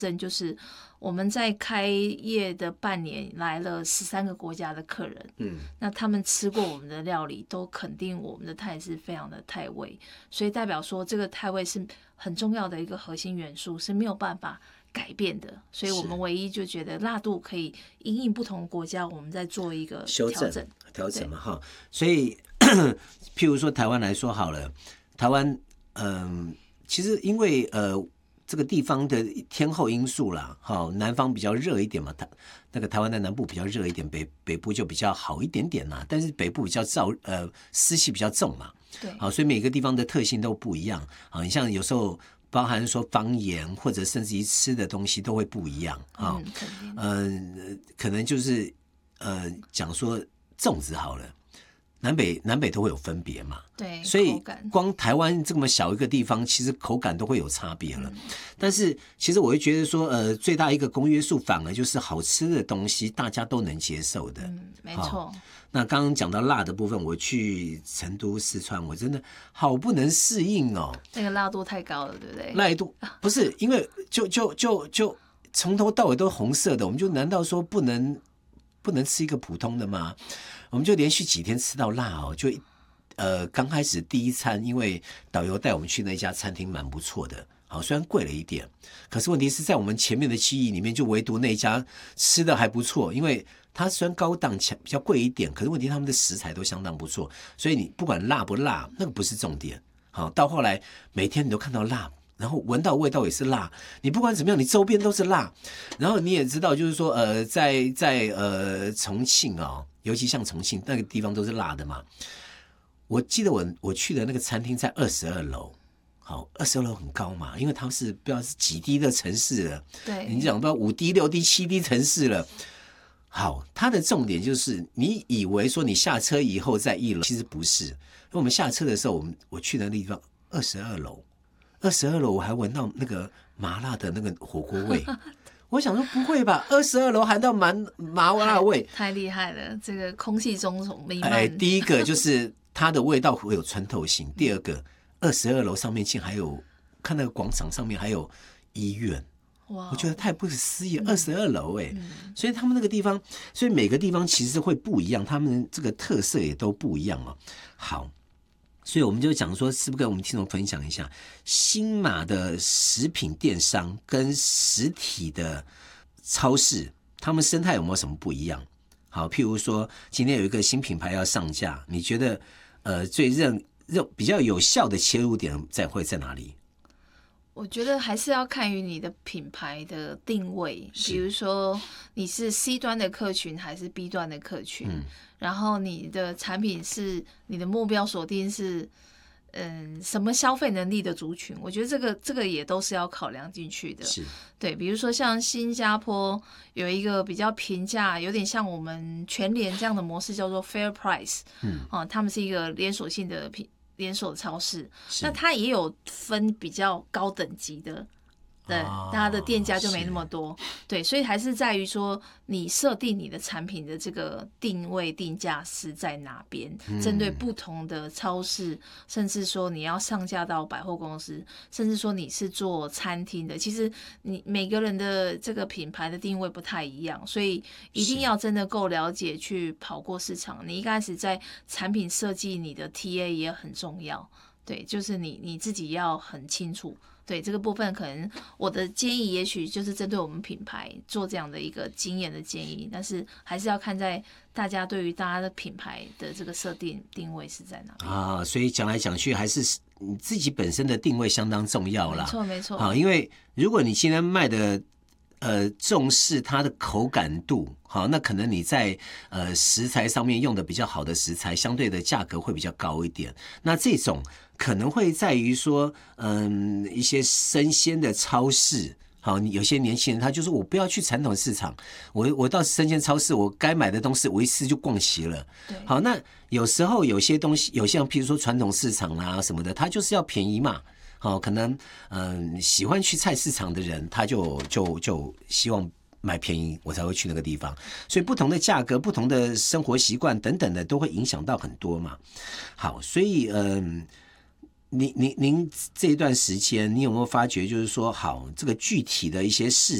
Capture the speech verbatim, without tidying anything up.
就是我们在开业的半年来了十三个国家的客人，嗯，那他们吃过我们的料理，都肯定我们的泰式非常的泰味，所以代表说这个泰味是很重要的一个核心元素，是没有办法改变的。所以我们唯一就觉得辣度可以因应不同国家，我们再做一个修调整调整嘛哈。所以譬如说台湾来说好了，台湾嗯、呃，其实因为呃。这个地方的天候因素啦，好，南方比较热一点嘛，台那个台湾的南部比较热一点，北北部就比较好一点点啦。但是北部比较燥，呃，湿气比较重嘛， 对，好， 所以每个地方的特性都不一样。好，你像有时候包含说方言或者甚至于吃的东西都会不一样啊，嗯、呃，可能就是呃讲说粽子好了。南北南北都会有分别嘛， 对， 所以光台湾这么小一个地方，其实口感都会有差别了。嗯、但是其实我会觉得说，呃，最大一个公约数反而就是好吃的东西大家都能接受的。 嗯，没错。 那刚刚讲到辣的部分，我去成都、四川，我真的好不能适应哦。 那个辣度太高了，对不对？ 辣度不是因为就就就就从头到尾都红色的，我们就难道说不能不能吃一个普通的吗？我们就连续几天吃到辣哦，就呃刚开始第一餐，因为导游带我们去那家餐厅蛮不错的，好虽然贵了一点，可是问题是在我们前面的记忆里面，就唯独那家吃的还不错，因为它虽然高档比较贵一点，可是问题他们的食材都相当不错，所以你不管辣不辣，那个不是重点。好，到后来每天你都看到辣。然后闻到味道也是辣，你不管怎么样，你周边都是辣。然后你也知道，就是说，呃，在在呃重庆啊、哦，尤其像重庆那个地方都是辣的嘛。我记得我我去的那个餐厅在二十二楼，好，二十二楼很高嘛，因为它是不知道是几低的城市了， 对， 你讲不知道五低、六低、七低城市了。好，它的重点就是你以为说你下车以后在一楼，其实不是。因为我们下车的时候，我们我去的那地方二十二楼。二十二楼我还闻到那个麻辣的那个火锅味，我想说不会吧，二十二楼还到麻麻辣味， 太厉害了，这个空气中弥漫。 哎，第一个就是它的味道会有穿透性，第二个二十二楼上面竟还有看那个广场上面还有医院，哇，我觉得太不可思议，二十二楼哎，所以他们那个地方，所以每个地方其实会不一样，他们这个特色也都不一样哦。好。所以我们就讲说，是不是跟我们听众分享一下新马的食品电商跟实体的超市，他们生态有没有什么不一样？好，譬如说今天有一个新品牌要上架，你觉得呃最认认比较有效的切入点在会在哪里？ 我觉得还是要看于你的品牌的定位，比如说你是 C 端的客群还是 B 端的客群，嗯、然后你的产品是你的目标锁定是嗯什么消费能力的族群，我觉得这个这个也都是要考量进去的。 是，对， 比如说像新加坡有一个比较平价，有点像我们全联这样的模式，叫做 Fair Price，嗯，啊，他们是一个连锁性的品。连锁超市，那它也有分比较高等级的，对，哦、它的店家就没那么多，对，所以还是在于说你设定你的产品的这个定位定价是在哪边，嗯、针对不同的超市，甚至说你要上架到百货公司，甚至说你是做餐厅的，其实你每个人的这个品牌的定位不太一样，所以一定要真的够了解去跑过市场。你一开始在产品设计你的 T A 也很重要，对，就是你你自己要很清楚。对这个部分，可能我的建议也许就是针对我们品牌做这样的一个经验的建议，但是还是要看在大家对于大家的品牌的这个设定定位是在哪里啊。所以讲来讲去，还是你自己本身的定位相当重要啦。 没错没错。 啊，因为如果你今天卖的呃重视它的口感度，好，那可能你在呃食材上面用的比较好的食材，相对的价格会比较高一点。那这种可能会在于说，嗯，一些生鲜的超市，好，有些年轻人他就说我不要去传统市场，我我到生鲜超市，我该买的东西我一次就逛齐了。好，那有时候有些东西，有些譬如说传统市场啊什么的，它就是要便宜嘛。好，可能嗯喜欢去菜市场的人，他就就就希望买便宜，我才会去那个地方。所以不同的价格、不同的生活习惯等等的，都会影响到很多嘛。好，所以嗯。 您您您这一段时间，你有没有发觉，就是说，好，这个具体的一些事